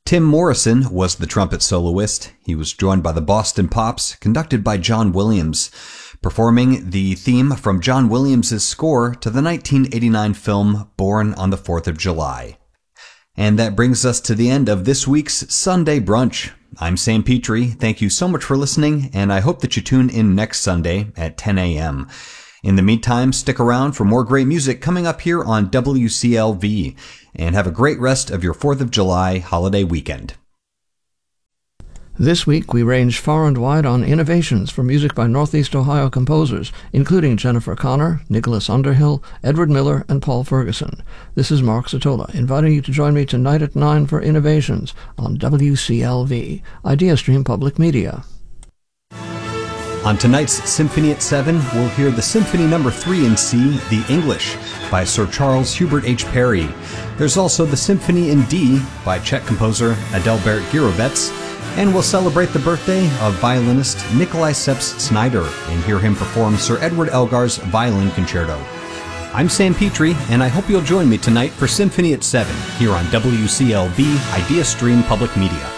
Tim Morrison was the trumpet soloist. He was joined by the Boston Pops, conducted by John Williams, performing the theme from John Williams' score to the 1989 film Born on the 4th of July. And that brings us to the end of this week's Sunday Brunch. I'm Sam Petrie. Thank you so much for listening, and I hope that you tune in next Sunday at 10 a.m. In the meantime, stick around for more great music coming up here on WCLV, and have a great rest of your 4th of July holiday weekend. This week we range far and wide on innovations for music by Northeast Ohio composers, including Jennifer Connor, Nicholas Underhill, Edward Miller, and Paul Ferguson. This is Mark Sotola, inviting you to join me tonight at 9 for Innovations on WCLV, IdeaStream Public Media. On tonight's Symphony at 7, we'll hear the Symphony No. 3 in C, The English, by Sir Charles Hubert H. Parry. There's also the Symphony in D by Czech composer Adalbert Gurevets, and we'll celebrate the birthday of violinist Nikolai Seps-Snyder and hear him perform Sir Edward Elgar's Violin Concerto. I'm Sam Petrie, and I hope you'll join me tonight for Symphony at 7 here on WCLV IdeaStream Public Media.